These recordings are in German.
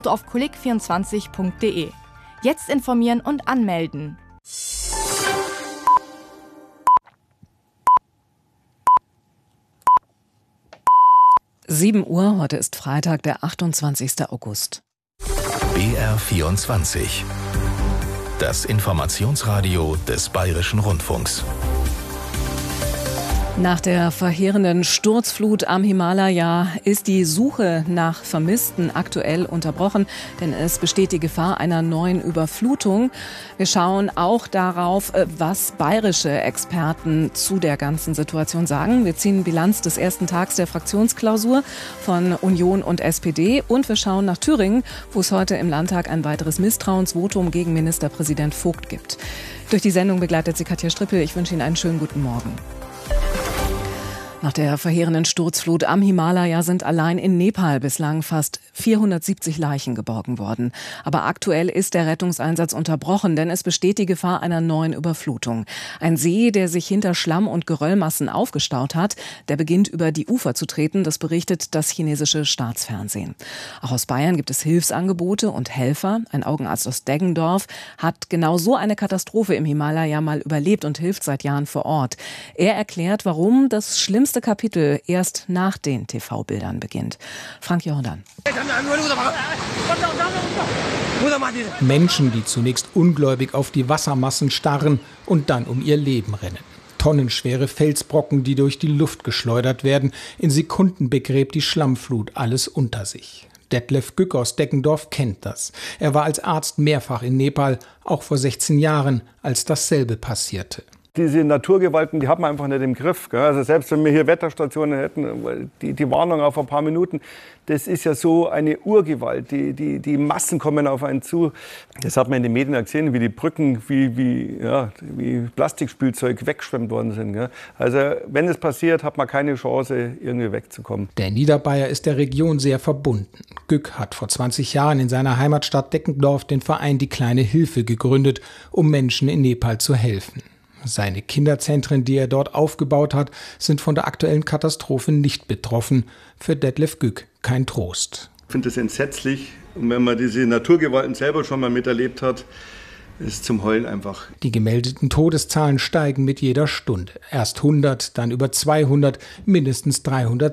auf kulik24.de. Jetzt informieren und anmelden. Sieben Uhr, heute ist Freitag, der 28. August. BR24. Das Informationsradio des Bayerischen Rundfunks. Nach der verheerenden Sturzflut am Himalaya ist die Suche nach Vermissten aktuell unterbrochen, denn es besteht die Gefahr einer neuen Überflutung. Wir schauen auch darauf, was bayerische Experten zu der ganzen Situation sagen. Wir ziehen Bilanz des ersten Tags der Fraktionsklausur von Union und SPD und wir schauen nach Thüringen, wo es heute im Landtag ein weiteres Misstrauensvotum gegen Ministerpräsident Vogt gibt. Durch die Sendung begleitet sie Katja Strippel. Ich wünsche Ihnen einen schönen guten Morgen. Nach der verheerenden Sturzflut am Himalaya sind allein in Nepal bislang fast 470 Leichen geborgen worden. Aber aktuell ist der Rettungseinsatz unterbrochen, denn es besteht die Gefahr einer neuen Überflutung. Ein See, der sich hinter Schlamm- und Geröllmassen aufgestaut hat, der beginnt über die Ufer zu treten. Das berichtet das chinesische Staatsfernsehen. Auch aus Bayern gibt es Hilfsangebote und Helfer. Ein Augenarzt aus Deggendorf hat genau so eine Katastrophe im Himalaya mal überlebt und hilft seit Jahren vor Ort. Er erklärt, warum das schlimmste Kapitel erst nach den TV-Bildern beginnt. Frank Jordan. Menschen, die zunächst ungläubig auf die Wassermassen starren und dann um ihr Leben rennen. Tonnenschwere Felsbrocken, die durch die Luft geschleudert werden. In Sekunden begräbt die Schlammflut alles unter sich. Detlef Gück aus Deggendorf kennt das. Er war als Arzt mehrfach in Nepal, auch vor 16 Jahren, als dasselbe passierte. Diese Naturgewalten, die hat man einfach nicht im Griff. Gell? Also selbst wenn wir hier Wetterstationen hätten, die Warnung auf ein paar Minuten, das ist ja so eine Urgewalt. Die Massen kommen auf einen zu. Das hat man in den Medien gesehen, wie die Brücken wie Plastikspielzeug weggeschwemmt worden sind. Gell? Also wenn es passiert, hat man keine Chance, irgendwie wegzukommen. Der Niederbayer ist der Region sehr verbunden. Gück hat vor 20 Jahren in seiner Heimatstadt Deggendorf den Verein Die kleine Hilfe gegründet, um Menschen in Nepal zu helfen. Seine Kinderzentren, die er dort aufgebaut hat, sind von der aktuellen Katastrophe nicht betroffen. Für Detlef Gück kein Trost. Ich finde das entsetzlich. Und wenn man diese Naturgewalten selber schon mal miterlebt hat, ist es zum Heulen einfach. Die gemeldeten Todeszahlen steigen mit jeder Stunde. Erst 100, dann über 200, mindestens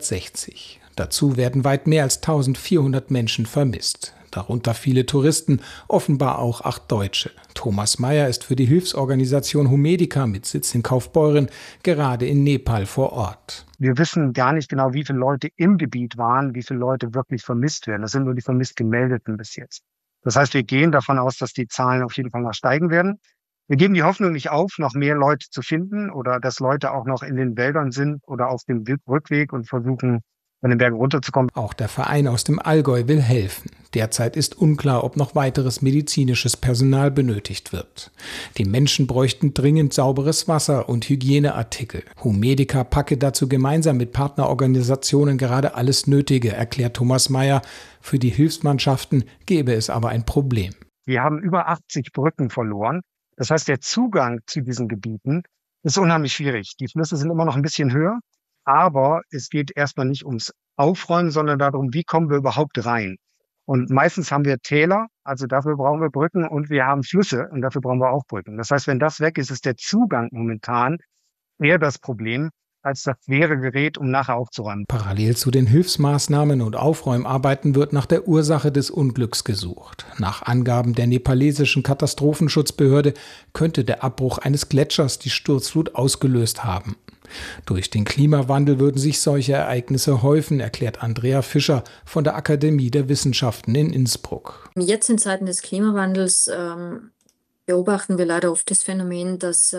360. Dazu werden weit mehr als 1400 Menschen vermisst. Darunter viele Touristen, offenbar auch 8 Deutsche. Thomas Meyer ist für die Hilfsorganisation Humedica mit Sitz in Kaufbeuren gerade in Nepal vor Ort. Wir wissen gar nicht genau, wie viele Leute im Gebiet waren, wie viele Leute wirklich vermisst werden. Das sind nur die vermisst gemeldeten bis jetzt. Das heißt, wir gehen davon aus, dass die Zahlen auf jeden Fall noch steigen werden. Wir geben die Hoffnung nicht auf, noch mehr Leute zu finden oder dass Leute auch noch in den Wäldern sind oder auf dem Rückweg und versuchen, von den Bergen runterzukommen. Auch der Verein aus dem Allgäu will helfen. Derzeit ist unklar, ob noch weiteres medizinisches Personal benötigt wird. Die Menschen bräuchten dringend sauberes Wasser und Hygieneartikel. Humedica packe dazu gemeinsam mit Partnerorganisationen gerade alles Nötige, erklärt Thomas Meyer. Für die Hilfsmannschaften gäbe es aber ein Problem. Wir haben über 80 Brücken verloren. Das heißt, der Zugang zu diesen Gebieten ist unheimlich schwierig. Die Flüsse sind immer noch ein bisschen höher. Aber es geht erstmal nicht ums Aufräumen, sondern darum, wie kommen wir überhaupt rein. Und meistens haben wir Täler, also dafür brauchen wir Brücken und wir haben Flüsse und dafür brauchen wir auch Brücken. Das heißt, wenn das weg ist, ist der Zugang momentan eher das Problem als das schwere Gerät, um nachher aufzuräumen. Parallel zu den Hilfsmaßnahmen und Aufräumarbeiten wird nach der Ursache des Unglücks gesucht. Nach Angaben der nepalesischen Katastrophenschutzbehörde könnte der Abbruch eines Gletschers die Sturzflut ausgelöst haben. Durch den Klimawandel würden sich solche Ereignisse häufen, erklärt Andrea Fischer von der Akademie der Wissenschaften in Innsbruck. Jetzt in Zeiten des Klimawandels beobachten wir leider oft das Phänomen, dass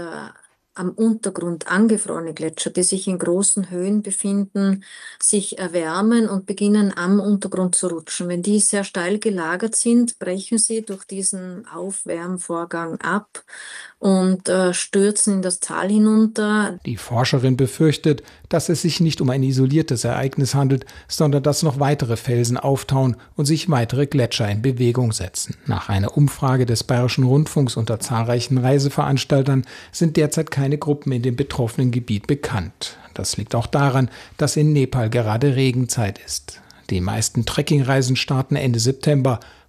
am Untergrund angefrorene Gletscher, die sich in großen Höhen befinden, sich erwärmen und beginnen am Untergrund zu rutschen. Wenn die sehr steil gelagert sind, brechen sie durch diesen Aufwärmvorgang ab und stürzen in das Tal hinunter. Die Forscherin befürchtet, dass es sich nicht um ein isoliertes Ereignis handelt, sondern dass noch weitere Felsen auftauen und sich weitere Gletscher in Bewegung setzen. Nach einer Umfrage des Bayerischen Rundfunks unter zahlreichen Reiseveranstaltern sind derzeit keine Gruppen in dem betroffenen Gebiet bekannt. Das liegt auch daran, dass in Nepal gerade Regenzeit ist. Die meisten Trekkingreisen starten Ende September.